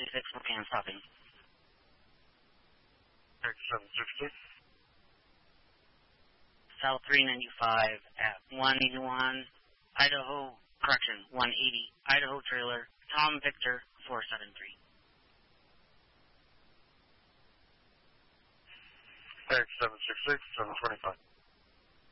396, Spokane, stopping. X766. South 395 at 181 Idaho, correction, 180 Idaho trailer, Tom Victor 473. X766, 725.